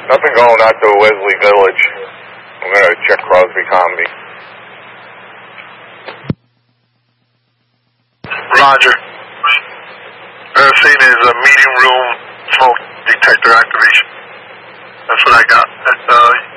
Nothing going out to Wesley Village. I'm going to check Crosby Comedy. Roger. Scene is a meeting room smoke detector activation. That's what I got.